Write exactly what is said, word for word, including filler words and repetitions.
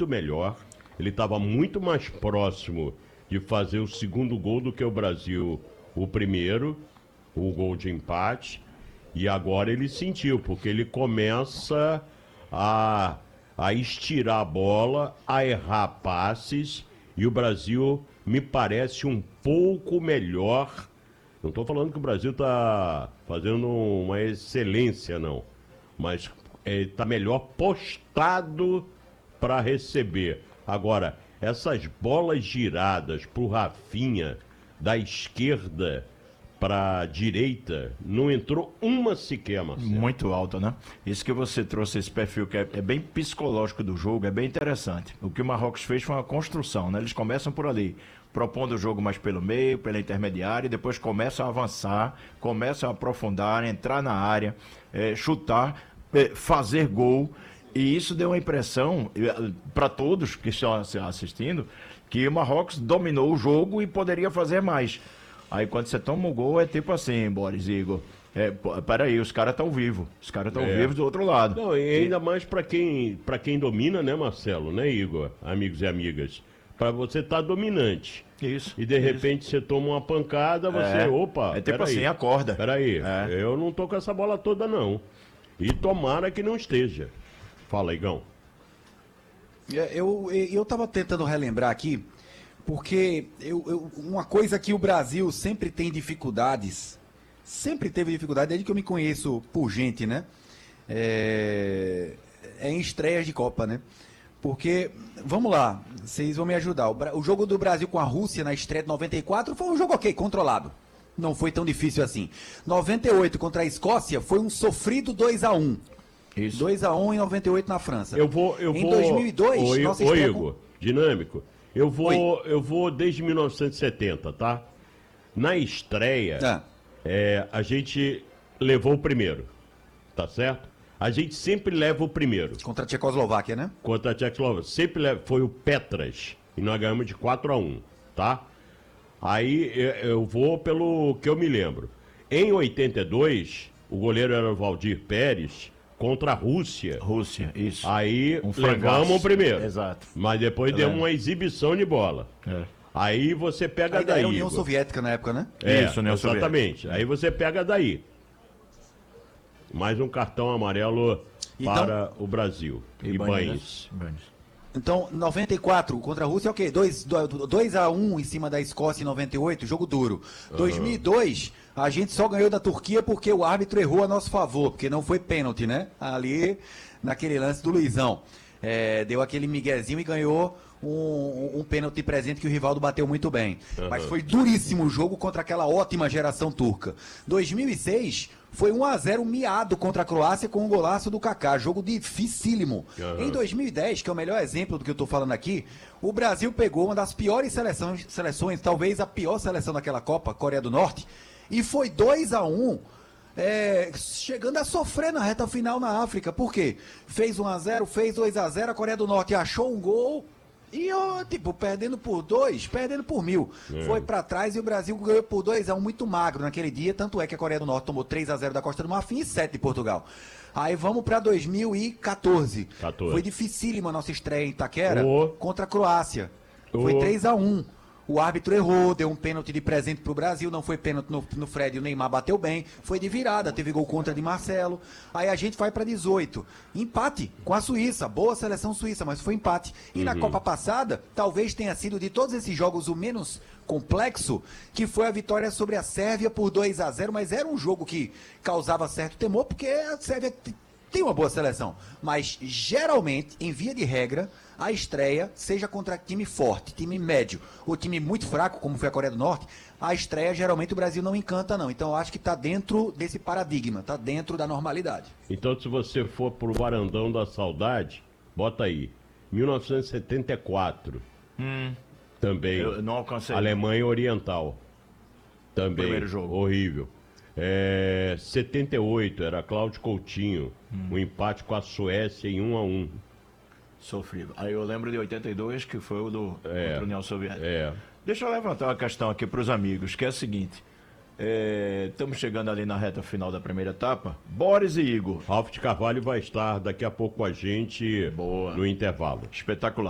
muito melhor, ele estava muito mais próximo de fazer o segundo gol do que o Brasil o primeiro, o gol de empate, e agora ele sentiu, porque ele começa a, a estirar a bola, a errar passes, e o Brasil me parece um pouco melhor. Não estou falando que o Brasil está fazendo uma excelência, não, mas está melhor postado para receber. Agora, essas bolas giradas pro Rafinha, da esquerda para a direita, não entrou uma sequer, Marcelo. Muito alta, né? Isso que você trouxe, esse perfil que é, é bem psicológico do jogo, é bem interessante. O que o Marrocos fez foi uma construção, né? Eles começam por ali, propondo o jogo mais pelo meio, pela intermediária, e depois começam a avançar, começam a aprofundar, entrar na área, é, chutar, é, fazer gol. E isso deu uma impressão para todos que estão assistindo que o Marrocos dominou o jogo e poderia fazer mais. Aí quando você toma o gol é tipo assim, Boris e Igor, é, peraí, os caras estão vivos, os caras estão é. vivos do outro lado. Não, e ainda e... mais para quem, para quem domina, né, Marcelo, né, Igor, amigos e amigas, para você estar tá dominante. Isso. E de isso. repente você toma uma pancada, você, é. opa, é tipo assim, aí. acorda. Peraí, é. eu não tô com essa bola toda não. E tomara que não esteja. Fala, Igão. Eu, eu tava tentando relembrar aqui, porque eu, eu, uma coisa que o Brasil sempre tem dificuldades, sempre teve dificuldade, desde que eu me conheço por gente, né? É, é em estreias de Copa, né? Porque, vamos lá, vocês vão me ajudar. O, o jogo do Brasil com a Rússia na estreia de noventa e quatro foi um jogo ok, controlado. Não foi tão difícil assim. noventa e oito contra a Escócia foi um sofrido dois a um. Isso. dois a um em noventa e oito na França. Eu vou, eu em vou... dois mil e dois, Oi, nossa oi, estreia Igor, com... dinâmico. Eu vou, eu vou desde mil novecentos e setenta, tá? Na estreia, Ah. é, a gente levou o primeiro, tá certo? A gente sempre leva o primeiro. Contra a Tchecoslováquia, né? Contra a Tchecoslováquia. Sempre leva, foi o Petras, e nós ganhamos de quatro a um, tá? Aí eu, eu vou pelo que eu me lembro. Em oitenta e dois, o goleiro era o Valdir Pérez, contra a Rússia. Rússia, isso. Aí um levamos o primeiro. Exato. Mas depois deu uma exibição de bola. É. Aí você pega Aí daí. era a União Igor. Soviética na época, né? É, Isso, União exatamente. Soviética. Aí você pega daí. Mais um cartão amarelo Então, para o Brasil. Ibañez. Então, noventa e quatro contra a Rússia, ok. dois a um em cima da Escócia em noventa e oito, jogo duro. Uhum. dois mil e dois, a gente só ganhou da Turquia porque o árbitro errou a nosso favor, porque não foi pênalti, né? Ali, naquele lance do Luizão. É, deu aquele miguezinho e ganhou um, um pênalti presente que o Rivaldo bateu muito bem. Uhum. Mas foi duríssimo o jogo contra aquela ótima geração turca. dois mil e seis foi um a zero miado contra a Croácia com um golaço do Kaká. Jogo dificílimo. Uhum. Em dois mil e dez, que é o melhor exemplo do que eu estou falando aqui, o Brasil pegou uma das piores seleções, seleções, talvez a pior seleção daquela Copa, Coreia do Norte, e foi dois a um. É, chegando a sofrer na reta final na África. Por quê? Fez um a zero, fez dois a zero, a Coreia do Norte achou um gol e, ó, tipo, perdendo por dois, perdendo por mil. É. Foi pra trás e o Brasil ganhou por dois a um, muito magro naquele dia. Tanto é que a Coreia do Norte tomou três a zero da Costa do Marfim e sete de Portugal. Aí vamos pra dois mil e quatorze. quatorze. Foi dificílima a nossa estreia em Itaquera oh. contra a Croácia. Oh. Foi três a um. O árbitro errou, deu um pênalti de presente pro Brasil, não foi pênalti no, no Fred, o Neymar bateu bem, foi de virada, teve gol contra de Marcelo. Aí a gente vai para dezoito. Empate com a Suíça, boa seleção suíça, mas foi empate. E uhum. na Copa passada, talvez tenha sido de todos esses jogos o menos complexo, que foi a vitória sobre a Sérvia por dois a zero, mas era um jogo que causava certo temor, porque a Sérvia tem uma boa seleção. Mas geralmente, em via de regra, a estreia, seja contra time forte, time médio ou time muito fraco, como foi a Coreia do Norte, a estreia geralmente o Brasil não encanta não. Então eu acho que está dentro desse paradigma, está dentro da normalidade. Então se você for pro Varandão da Saudade, bota aí, mil novecentos e setenta e quatro, hum, também, eu não alcancei. Alemanha Oriental, também, primeiro jogo. Horrível. É, setenta e oito, era Cláudio Coutinho, hum. um empate com a Suécia em um a um. Sofrível. Aí eu lembro de oitenta e dois, que foi o do é, contra a União Soviética. É. Deixa eu levantar uma questão aqui para os amigos, que é a seguinte. É, estamos chegando ali na reta final da primeira etapa. Boris e Igor. Ralf de Carvalho vai estar daqui a pouco com a gente. Boa. No intervalo. Espetacular.